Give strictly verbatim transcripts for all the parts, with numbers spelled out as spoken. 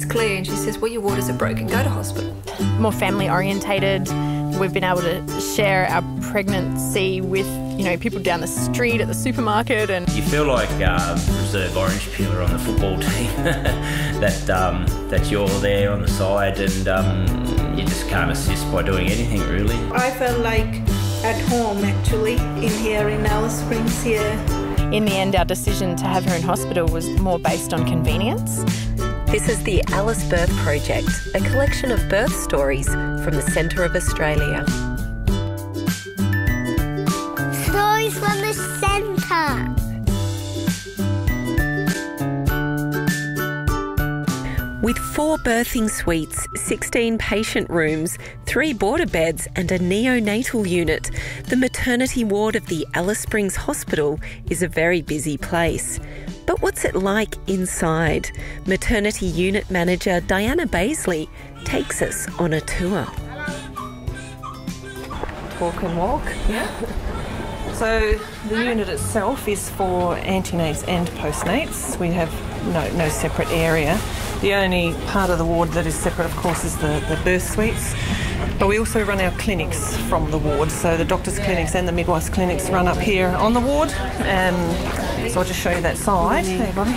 clear, and she says, well, your waters are broken, go to hospital. More family orientated. We've been able to share our pregnancy with, you know, people down the street at the supermarket. And you feel like uh, reserve orange peeler on the football team, that um, that you're there on the side, and um, you just can't assist by doing anything really. I felt like at home actually in here in Alice Springs here. In the end, our decision to have her in hospital was more based on convenience. This is the Alice Birth Project, a collection of birth stories from the centre of Australia. Stories from the centre. With four birthing suites, sixteen patient rooms, three border beds and a neonatal unit, the maternity ward of the Alice Springs Hospital is a very busy place. But what's it like inside? Maternity Unit Manager Diana Baisley takes us on a tour. Walk and walk. Yeah. So the unit itself is for antenates and postnates. We have no, no separate area. The only part of the ward that is separate, of course, is the, the birth suites. But we also run our clinics from the ward. So the doctors' clinics and the midwives' clinics run up here on the ward. Um, so I'll just show you that side. Hey, Bobby.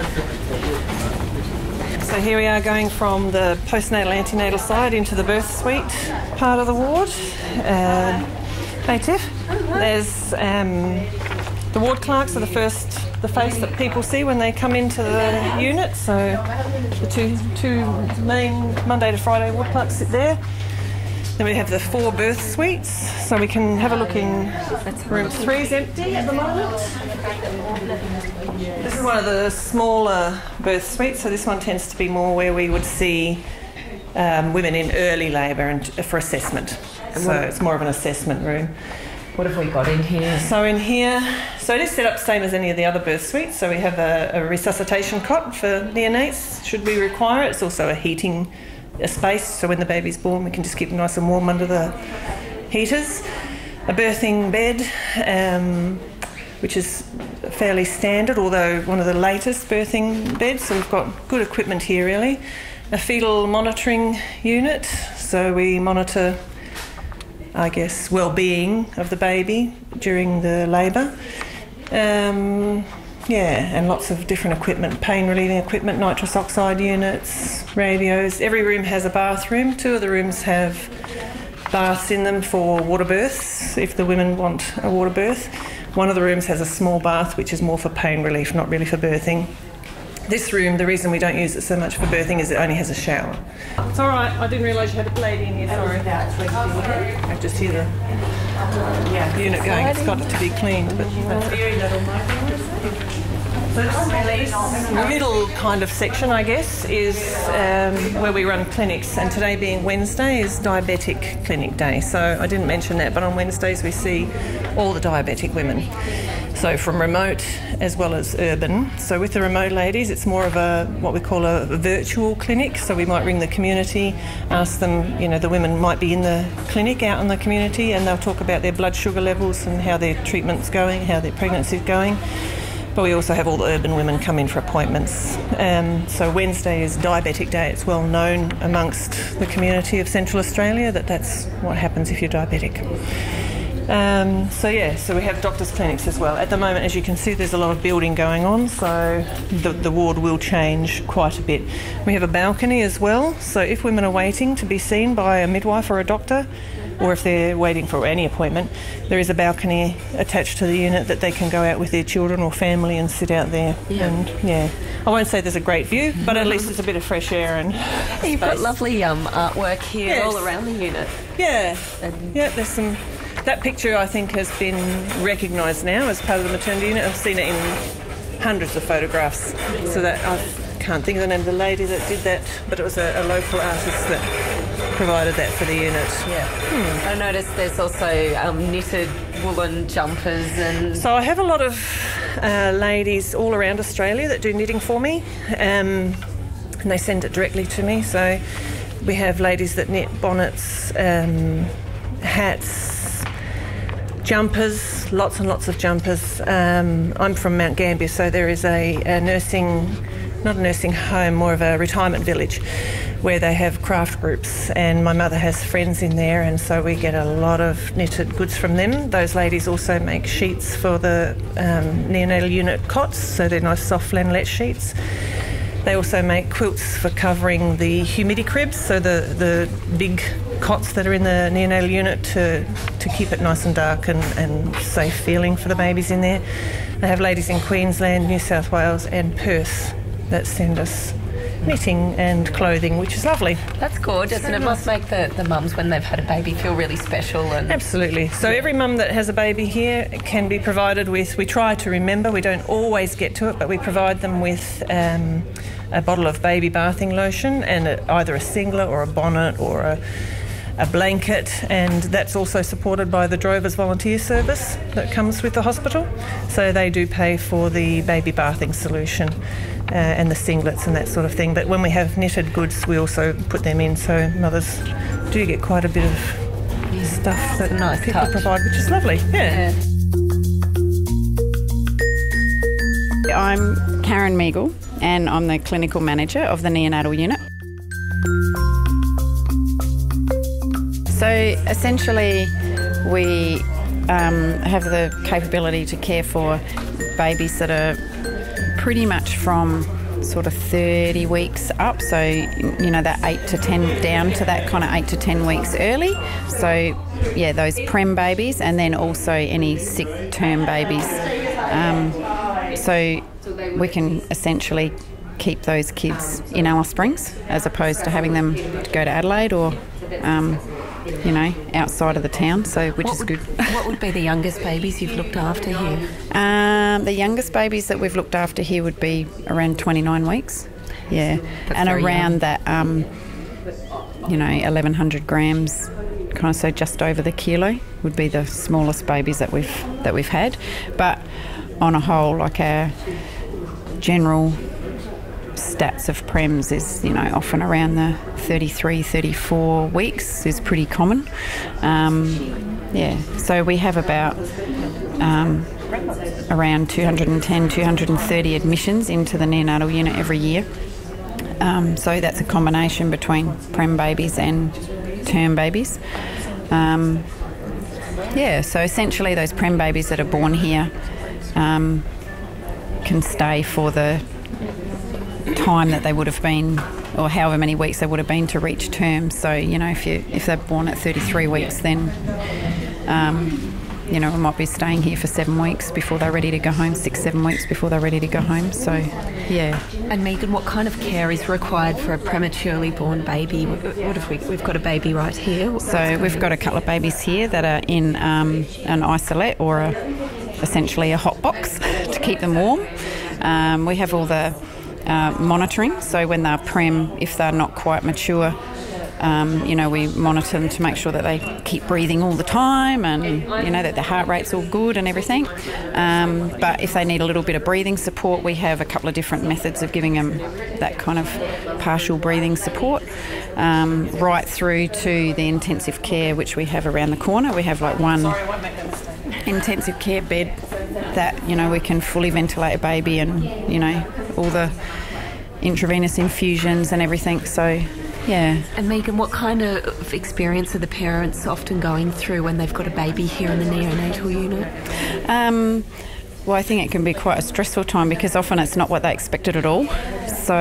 So here we are going from the postnatal antenatal side into the birth suite part of the ward. Uh, hey, Tiff. There's um, the ward clerks are the first, the face that people see when they come into the unit. So the two, two main Monday to Friday ward clerks sit there. Then we have the four birth suites, so we can have a look in. Room three is empty at the moment. This is one of the smaller birth suites, so this one tends to be more where we would see um, women in early labour and for assessment. So it's more of an assessment room. What have we got in here? So in here, so it is set up same as any of the other birth suites. So we have a, a resuscitation cot for neonates, should we require it. It's also a heating a space, so when the baby's born we can just keep them nice and warm under the heaters. A birthing bed, um, which is fairly standard, although one of the latest birthing beds, so we've got good equipment here really. A fetal monitoring unit, so we monitor, I guess, well-being of the baby during the labour. Um, Yeah, and lots of different equipment, pain-relieving equipment, nitrous oxide units, radios. Every room has a bathroom. Two of the rooms have baths in them for water births, if the women want a water birth. One of the rooms has a small bath, which is more for pain relief, not really for birthing. This room, the reason we don't use it so much for birthing is it only has a shower. It's all right, I didn't realise you had a lady in here, sorry. I just hear the yeah, unit going, it's got to be cleaned. But so this middle kind of section, I guess, is um, where we run clinics, and today being Wednesday is diabetic clinic day. So I didn't mention that, but on Wednesdays we see all the diabetic women. So from remote as well as urban. So with the remote ladies, it's more of a what we call a, a virtual clinic. So we might ring the community, ask them, you know, the women might be in the clinic out in the community, and they'll talk about their blood sugar levels and how their treatment's going, how their pregnancy's going. But we also have all the urban women come in for appointments. Um, so Wednesday is Diabetic Day. It's well known amongst the community of Central Australia that that's what happens if you're diabetic. Um, so yeah, so we have doctors' clinics as well. At the moment, as you can see, there's a lot of building going on, so the, the ward will change quite a bit. We have a balcony as well, so if women are waiting to be seen by a midwife or a doctor, or if they're waiting for any appointment, there is a balcony attached to the unit that they can go out with their children or family and sit out there. Yeah. And yeah, I won't say there's a great view, but at least there's a bit of fresh air and You've got lovely um, artwork here yes. all around the unit. Yeah, And yeah, there's some... That picture, I think, has been recognised now as part of the maternity unit. I've seen it in hundreds of photographs. So that I can't think of the name of the lady that did that, but it was a, a local artist that provided that for the unit. Yeah. Hmm. I noticed there's also um, knitted woolen jumpers and... So I have a lot of uh, ladies all around Australia that do knitting for me, um, and they send it directly to me. So we have ladies that knit bonnets, um, hats, jumpers, lots and lots of jumpers. Um, I'm from Mount Gambier, so there is a, a nursing not a nursing home, more of a retirement village where they have craft groups, and my mother has friends in there, and so we get a lot of knitted goods from them. Those ladies also make sheets for the um, neonatal unit cots, so they're nice soft flannelette sheets. They also make quilts for covering the humidity cribs, so the, the big cots that are in the neonatal unit to, to keep it nice and dark and, and safe feeling for the babies in there. They have ladies in Queensland, New South Wales and Perth that send us knitting and clothing, which is lovely. That's gorgeous, and it must make the, the mums when they've had a baby feel really special. And absolutely. So every mum that has a baby here can be provided with, we try to remember, we don't always get to it, but we provide them with um, a bottle of baby bathing lotion and a, either a singlet or a bonnet or a a blanket, and that's also supported by the Drovers Volunteer Service that comes with the hospital. So they do pay for the baby bathing solution uh, and the singlets and that sort of thing. But when we have knitted goods, we also put them in, so mothers do get quite a bit of yeah, stuff that nice people touch. provide, which is lovely. Yeah. yeah. I'm Karen Meagle, and I'm the clinical manager of the neonatal unit. So essentially we um, have the capability to care for babies that are pretty much from sort of thirty weeks up, so you know that eight to ten, down to that kind of eight to ten weeks early. So yeah, those prem babies, and then also any sick term babies. Um, so we can essentially keep those kids in Alice Springs as opposed to having them go to Adelaide or um, you know, outside of the town, so which what is would, good. What would be the youngest babies you've looked after here? Um, the youngest babies that we've looked after here would be around twenty-nine weeks. Yeah, That's and around young. that, um, you know, eleven hundred grams, kind of, so just over the kilo would be the smallest babies that we've that we've had. But on a whole, like our general stats of prems is, you know, often around the thirty-three, thirty-four weeks is pretty common. Um, yeah, so we have about um, around two hundred ten, two hundred thirty admissions into the neonatal unit every year. Um, so that's a combination between prem babies and term babies. Um, yeah, so essentially those prem babies that are born here um, can stay for the time that they would have been, or however many weeks they would have been to reach term. So, you know, if you if they're born at thirty-three weeks, then um, you know, we might be staying here for seven weeks before they're ready to go home, six, seven weeks before they're ready to go home. So, yeah. And Megan, what kind of care is required for a prematurely born baby? What if we, we've got a baby right here? What's so we've got a couple of babies here that are in um, an isolette or a, essentially a hot box to keep them warm. Um, we have all the uh, monitoring, so when they're prem, if they're not quite mature, Um, you know, we monitor them to make sure that they keep breathing all the time and, you know, that their heart rate's all good and everything. Um, but if they need a little bit of breathing support, we have a couple of different methods of giving them that kind of partial breathing support, um, right through to the intensive care, which we have around the corner. We have like one intensive care bed that, you know, we can fully ventilate a baby and, you know, all the intravenous infusions and everything. So, yeah. And Megan, what kind of experience are the parents often going through when they've got a baby here in the neonatal unit? Um, well, I think it can be quite a stressful time because often it's not what they expected at all. So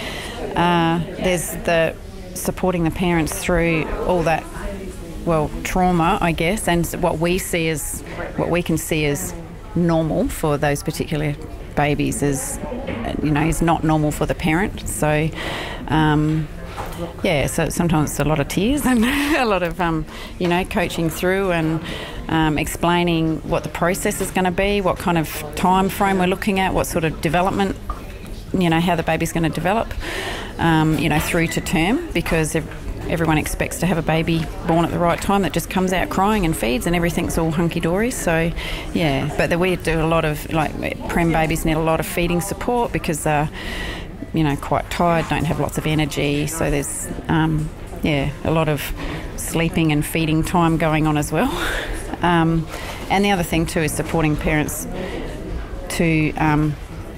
uh, there's the supporting the parents through all that, well, trauma, I guess, and what we see as, what we can see as normal for those particular babies is, you know, is not normal for the parent. So, um, yeah, so sometimes it's a lot of tears and a lot of, um, you know, coaching through and um, explaining what the process is going to be, what kind of time frame we're looking at, what sort of development, you know, how the baby's going to develop, um, you know, through to term, because everyone expects to have a baby born at the right time that just comes out crying and feeds and everything's all hunky-dory. So, yeah, but the, we do a lot of, like, prem babies need a lot of feeding support because they're, you know, quite tired, don't have lots of energy. So there's, um, yeah, a lot of sleeping and feeding time going on as well. Um, and the other thing too is supporting parents to um,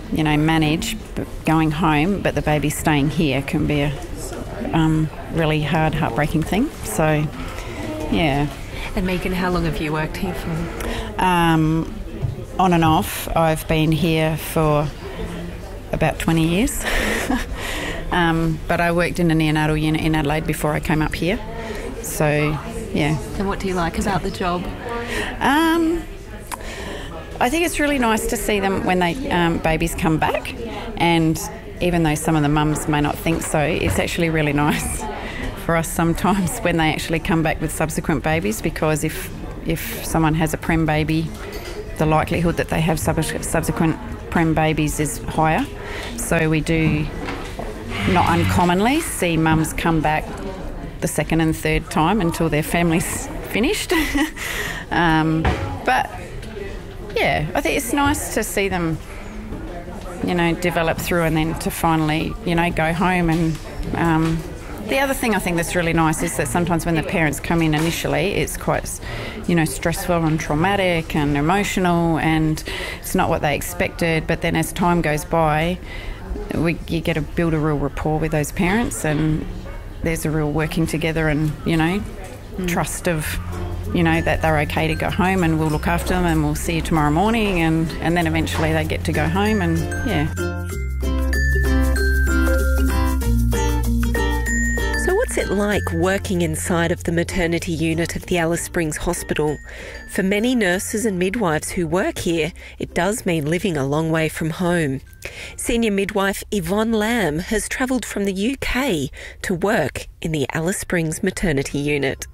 you know, manage going home, but the baby staying here can be a um, really hard, heartbreaking thing. So, yeah. And Megan, how long have you worked here for? Um, on and off, I've been here for about twenty years. um, but I worked in a neonatal unit in Adelaide before I came up here. So, yeah. And what do you like about the job? Um, I think it's really nice to see them when they um, babies come back, and even though some of the mums may not think so, it's actually really nice for us sometimes when they actually come back with subsequent babies, because if if someone has a prem baby, the likelihood that they have sub- subsequent prem babies is higher. So we do not uncommonly see mums come back the second and third time until their family's finished. um, but yeah, I think it's nice to see them, you know, develop through and then to finally, you know, go home. And um, the other thing I think that's really nice is that sometimes when the parents come in initially, it's quite, you know, stressful and traumatic and emotional, and it's not what they expected. But then as time goes by, we you get to build a real rapport with those parents, and there's a real working together and, you know, mm. trust of, you know, that they're okay to go home and we'll look after them and we'll see you tomorrow morning, and, and then eventually they get to go home, and yeah. So what's it like working inside of the maternity unit of the Alice Springs Hospital? For many nurses and midwives who work here, it does mean living a long way from home. Senior midwife Yvonne Lamb has travelled from the U K to work in the Alice Springs maternity unit.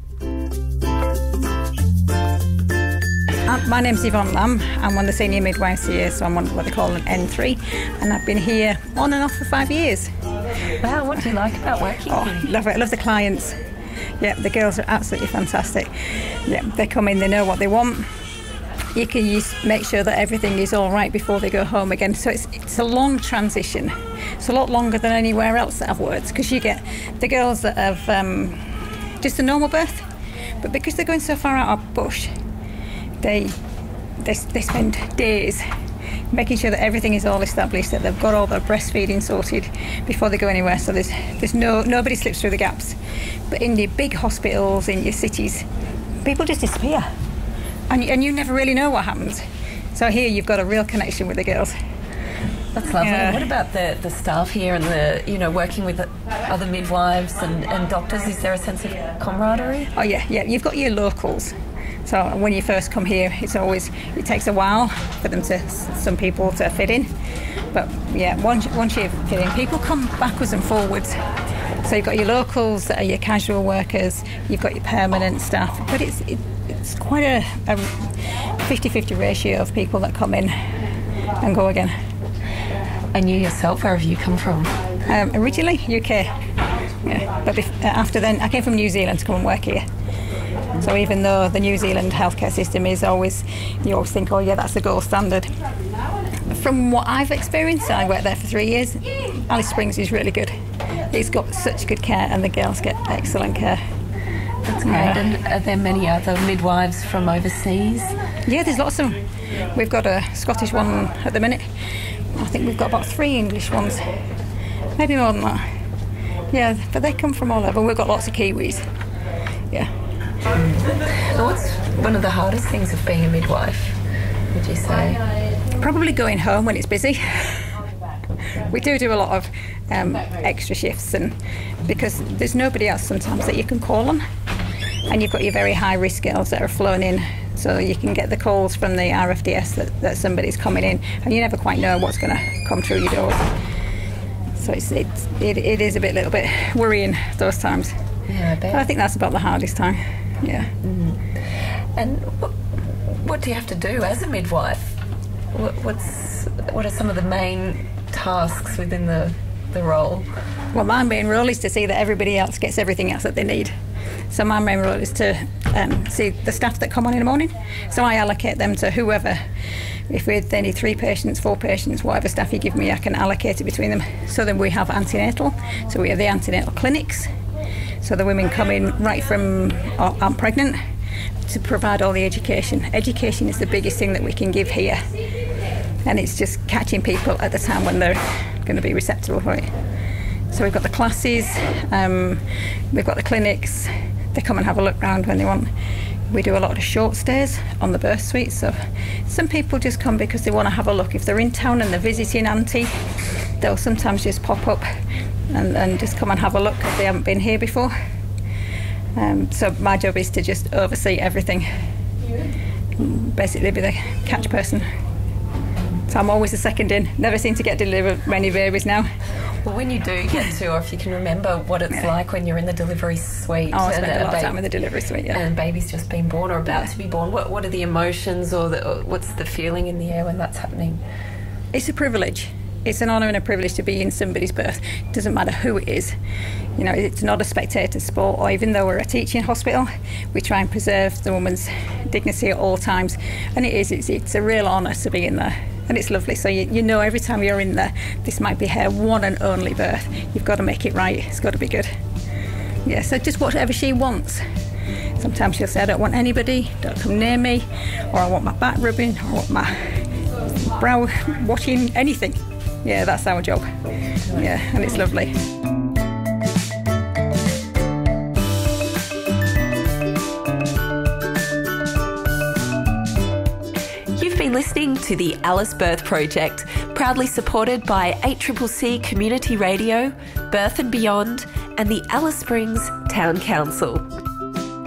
Uh, my name's Yvonne Lamb. I'm one of the senior midwives here, so I'm on what they call an N three, and I've been here on and off for five years. Wow, what do you like about working oh, here? Love it. I love the clients. Yeah, the girls are absolutely fantastic. Yeah, they come in, they know what they want. You can use, make sure that everything is all right before they go home again. So it's it's a long transition. It's a lot longer than anywhere else that I've worked, because you get the girls that have um, just a normal birth, but because they're going so far out of bush, they, they they spend days making sure that everything is all established, that they've got all their breastfeeding sorted before they go anywhere. So there's there's no nobody slips through the gaps. But in the big hospitals in your cities, people just disappear, and and you never really know what happens. So here you've got a real connection with the girls. That's lovely. Yeah. What about the, the staff here and the, you know, working with other midwives and, and doctors? Is there a sense of camaraderie? Oh yeah, yeah. You've got your locals. So when you first come here, it's always, it takes a while for them to, some people to fit in. But yeah, once, once you fit in, people come backwards and forwards. So you've got your locals that are your casual workers, you've got your permanent staff, but it's it, it's quite a, a fifty-fifty ratio of people that come in and go again. And you yourself, where have you come from? Um, originally, U K. Yeah, but bef- after then, I came from New Zealand to come and work here. So even though the New Zealand healthcare system is always, you always think, oh yeah, that's the gold standard. From what I've experienced, I worked there for three years, Alice Springs is really good. It's got such good care and the girls get excellent care. That's great. Yeah. And are there many other midwives from overseas? Yeah, there's lots of them. We've got a Scottish one at the minute. I think we've got about three English ones, maybe more than that. Yeah, but they come from all over. We've got lots of Kiwis. Yeah. So what's one of the hardest things of being a midwife, would you say? Probably going home when it's busy. We do do a lot of um, extra shifts, and because there's nobody else sometimes that you can call on, and you've got your very high risk girls that are flown in, so you can get the calls from the R F D S that, that somebody's coming in, and you never quite know what's going to come through your doors. So it's, it's it, it is a bit little bit worrying those times. Yeah, I bet. But I think that's about the hardest time. Yeah. Mm. And what, what do you have to do as a midwife? What, what's what are some of the main tasks within the the role? Well, my main role is to see that everybody else gets everything else that they need. So my main role is to um, see the staff that come on in the morning. So I allocate them to whoever. If they need three patients, four patients, whatever staff you give me, I can allocate it between them. So then we have antenatal. So we have the antenatal clinics. So the women come in right from, oh, I'm pregnant, to provide all the education. Education is the biggest thing that we can give here. and it's just catching people at the time when they're going to be receptive for it. So we've got the classes, um, we've got the clinics. They come and have a look round when they want. We do a lot of short stays on the birth suite, so some people just come because they want to have a look. If they're in town and they're visiting auntie, they'll sometimes just pop up and, and just come and have a look if they haven't been here before. Um, so my job is to just oversee everything, basically be the catch person. So I'm always the second in, never seem to get delivered many babies now. Well, when you do get to, or if you can remember what it's yeah. like when you're in the delivery suite. Oh, I spend and a lot ba- of time in the delivery suite, yeah. And baby's just been born or about yeah. to be born. What What are the emotions or, the, or what's the feeling in the air when that's happening? It's a privilege. It's an honour and a privilege to be in somebody's birth. It doesn't matter who it is. You know, it's not a spectator sport, or even though we're a teaching hospital, we try and preserve the woman's dignity at all times. And it is, it's, it's a real honour to be in there. And it's lovely. So you, you know every time you're in there, this might be her one and only birth. You've got to make it right. It's got to be good. Yeah, so just whatever she wants. Sometimes she'll say, I don't want anybody, don't come near me, or I want my back rubbing, or I want my brow washing, anything. Yeah, that's our job. Yeah, and it's lovely. Listening to the Alice Birth Project, proudly supported by eight C C C Community Radio, Birth and Beyond, and the Alice Springs Town Council.